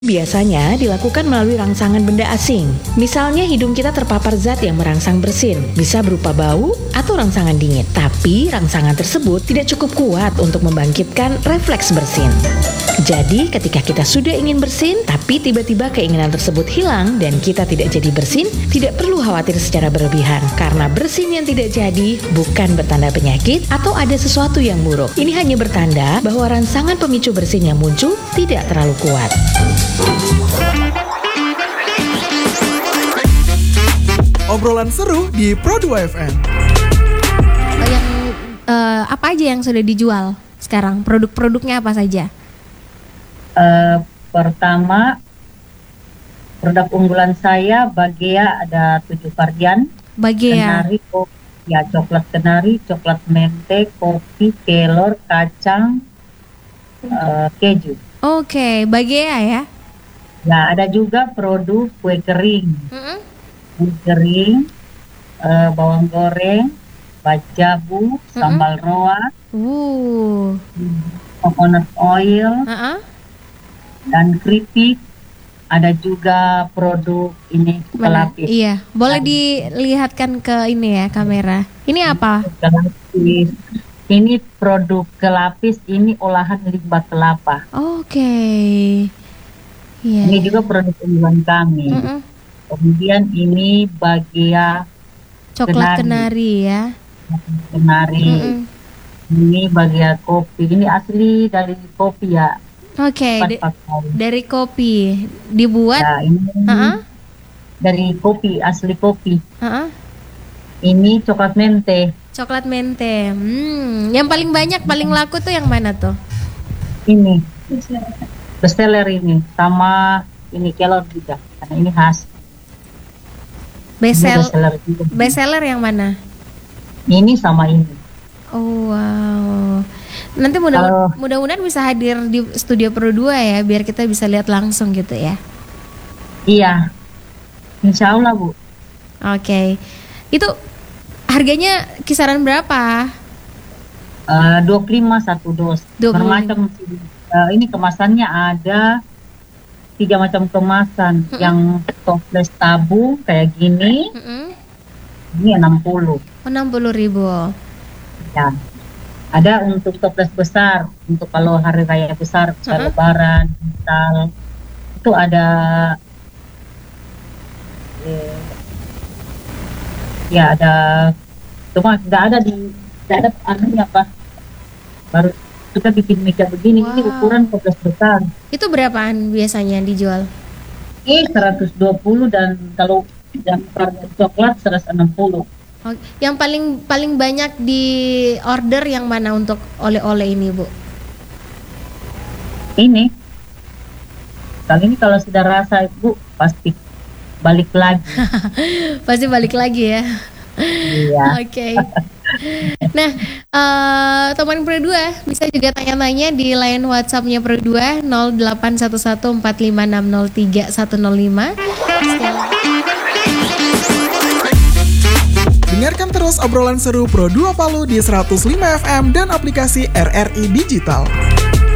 Biasanya dilakukan melalui rangsangan benda asing. Misalnya hidung kita terpapar zat yang merangsang bersin, bisa berupa bau atau rangsangan dingin. Tapi rangsangan tersebut tidak cukup kuat untuk membangkitkan refleks bersin. Jadi ketika kita sudah ingin bersin, tapi tiba-tiba keinginan tersebut hilang dan kita tidak jadi bersin, tidak perlu khawatir secara berlebihan. Karena bersin yang tidak jadi bukan bertanda penyakit atau ada sesuatu yang buruk. Ini hanya bertanda bahwa rangsangan pemicu bersin yang muncul tidak terlalu kuat. Obrolan seru di Pro2 FM. Apa aja yang sudah dijual sekarang? Produk-produknya apa saja? Pertama, produk unggulan saya Bagea ada 7 varian. Bagea. Kenari, ya coklat kenari, coklat mente, kopi, kelor, kacang, keju. Oke, Bagea ya. Ya, ada juga produk kue kering. Kue kering, bawang goreng, bajabu, sambal roa, coconut oil, dan keripik. Ada juga produk ini kelapis. Iya, boleh dilihatkan ke ini ya kamera. Ini apa? Kelapis. Ini produk kelapis, ini olahan limbah kelapa. Oke. Yeah. Ini juga produk unggulan kami. Kemudian ini Bagea coklat kenari ya. Kenari. Ini Bagea kopi. Ini asli dari kopi ya. Oke. Dari kopi dibuat. Ya, ini dari kopi, asli kopi. Ini coklat mente. Coklat mente. Yang paling banyak, paling laku tuh yang mana tuh? Ini bestseller ini, sama ini kelor juga, karena ini khas. Bestseller yang mana? Ini sama ini. Oh wow. Nanti mudah-mudahan bisa hadir di studio Pro2 ya, biar kita bisa lihat langsung gitu ya. Iya, insya Allah Bu. Oke. Itu harganya kisaran berapa? 25 satu dos. Bermacam. Ini kemasannya ada 3 macam kemasan. Yang toples tabung kayak gini, ini 60. 60.000. Ya. Ada untuk toples besar, untuk kalau hari raya besar, Lebaran, Natal, itu ada ya ada, cuma nggak ada anunya Pak. Baru kita bikin meja begini. Ini ukuran toples besar. Itu berapaan biasanya dijual? 120, dan kalau yang varian coklat 160. Yang paling banyak di order yang mana untuk oleh-oleh ini Bu? Ini kali ini kalau sudah rasa Ibu pasti balik lagi. Pasti balik lagi ya. Iya. Oke. Nah, teman Pro2 bisa juga tanya-tanya di line WhatsApp-nya Pro2 081145603105. Dengarkan terus obrolan seru Pro2 Palu di 105 FM dan aplikasi RRI Digital.